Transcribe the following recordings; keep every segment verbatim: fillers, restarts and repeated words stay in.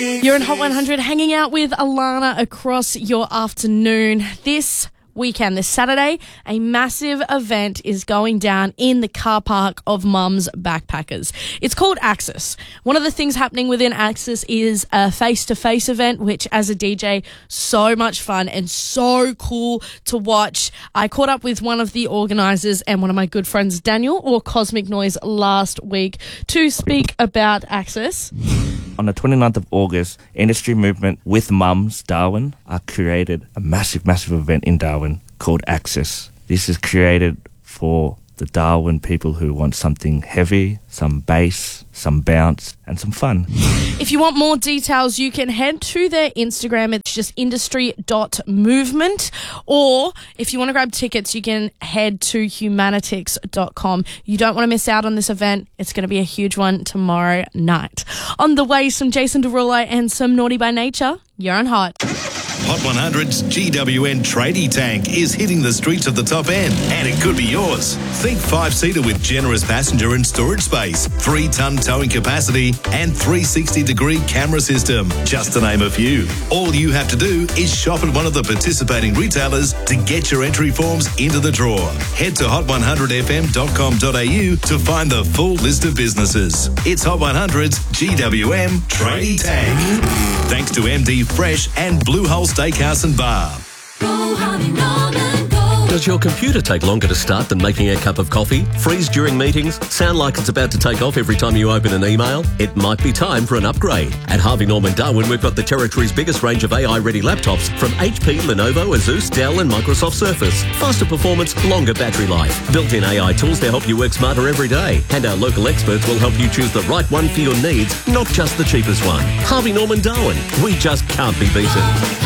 You're in Hot one hundred hanging out with Alana across your afternoon. This weekend, this Saturday, a massive event is going down in the car park of Mum's Backpackers. It's called Axis. One of the things happening within Axis is a face-to-face event, which as a D J, so much fun and so cool to watch. I caught up with one of the organisers and one of my good friends, Daniel, or Cosmic Noise, last week to speak about Axis. On the twenty-ninth of August, Industry Movement with Mums Darwin are created a massive, massive event in Darwin called Axis. This is created for the Darwin people who want something heavy, some bass, some bounce, and some fun. If you want more details, you can head to their Instagram. It's just industry dot movement. Or if you want to grab tickets, you can head to humanitix dot com. You don't want to miss out on this event. It's going to be a huge one tomorrow night. On the way, some Jason Derulo and some Naughty by Nature. You're on Hot. Hot one hundred's G W N tradie tank is hitting the streets of the top end, and it could be yours. Think five-seater with generous passenger and storage space, three-ton towing capacity, and three sixty degree camera system, just to name a few. All you have to do is shop at one of the participating retailers to get your entry forms into the draw. Head to hot one hundred f m dot com dot a u to find the full list of businesses. It's Hot one hundred's G W M tradie tank. Thanks to M D Fresh and Blue Hole Steakhouse and Bar. Go, Harvey Norman, go. Does your computer take longer to start than making a cup of coffee? Freeze during meetings? Sound like it's about to take off every time you open an email? It might be time for an upgrade. At Harvey Norman Darwin, we've got the territory's biggest range of A I-ready laptops from H P, Lenovo, Asus, Dell and Microsoft Surface. Faster performance, longer battery life. Built-in A I tools to help you work smarter every day. And our local experts will help you choose the right one for your needs, not just the cheapest one. Harvey Norman Darwin. We just can't be beaten.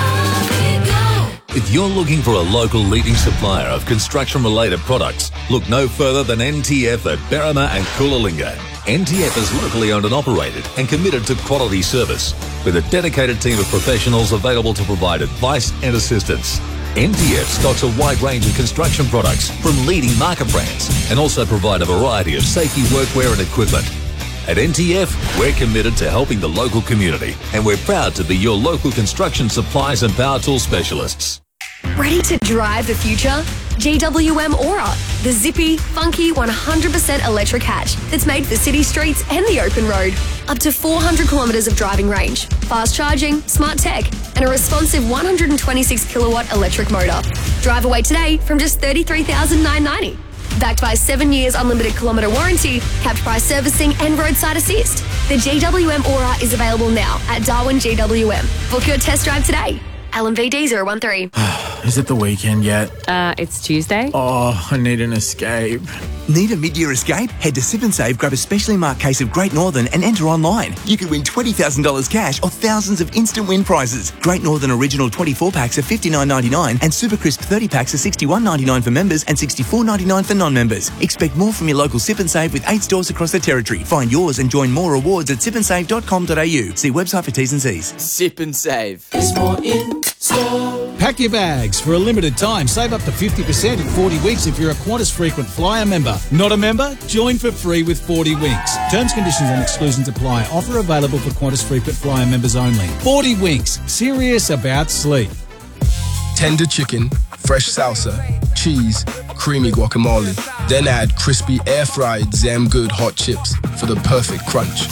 If you're looking for a local leading supplier of construction-related products, look no further than N T F at Berrima and Coolangatta. N T F is locally owned and operated and committed to quality service, with a dedicated team of professionals available to provide advice and assistance. N T F stocks a wide range of construction products from leading market brands and also provide a variety of safety workwear and equipment. At N T F, we're committed to helping the local community, and we're proud to be your local construction supplies and power tool specialists. Ready to drive the future? G W M Aura, the zippy, funky, one hundred percent electric hatch that's made for city streets and the open road. Up to four hundred kilometres of driving range, fast charging, smart tech, and a responsive one hundred twenty-six kilowatt electric motor. Drive away today from just thirty-three thousand nine hundred ninety dollars. Backed by seven years unlimited kilometre warranty, capped price servicing and roadside assist. The G W M Aura is available now at Darwin G W M. Book your test drive today. L M V D zero one three. Is it the weekend yet? Uh, it's Tuesday. Oh, I need an escape. Need a mid-year escape? Head to Sip and Save, grab a specially marked case of Great Northern and enter online. You could win twenty thousand dollars cash or thousands of instant win prizes. Great Northern Original twenty-four packs are fifty-nine ninety-nine and Super Crisp thirty packs are sixty-one ninety-nine for members and sixty-four ninety-nine for non-members. Expect more from your local Sip and Save with eight stores across the territory. Find yours and join more rewards at sip and save dot com dot a u. See website for T's and C's. Sip and Save. There's more in store. Pack your bags. For a limited time, save up to fifty percent in forty weeks if you're a Qantas Frequent Flyer member. Not a member? Join for free with forty winks. Terms, conditions and exclusions apply. Offer available for Qantas Frequent Flyer members only. forty winks. Serious about sleep. Tender chicken, fresh salsa, cheese, creamy guacamole. Then add crispy air-fried Zam Good hot chips for the perfect crunch.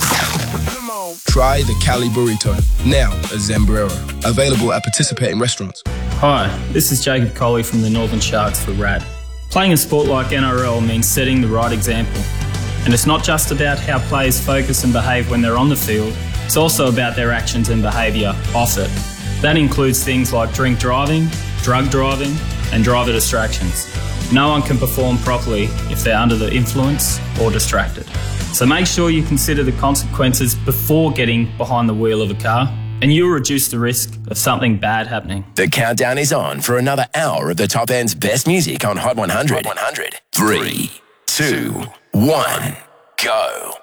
Try the Cali Burrito, now at Zambrero. Available at participating restaurants. Hi, this is Jacob Coley from the Northern Sharks for R A D. Playing a sport like N R L means setting the right example. And it's not just about how players focus and behave when they're on the field, it's also about their actions and behaviour off it. That includes things like drink driving, drug driving, and driver distractions. No one can perform properly if they're under the influence or distracted. So make sure you consider the consequences before getting behind the wheel of a car, and you'll reduce the risk of something bad happening. The countdown is on for another hour of the top end's best music on Hot one hundred. Hot one hundred. Three, two, one, go.